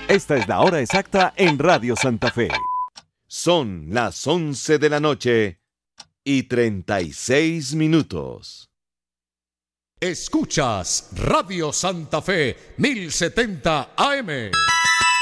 Esta es la hora exacta en Radio Santa Fe. Son las 11 de la noche y 36 minutos. Escuchas Radio Santa Fe 1070 AM.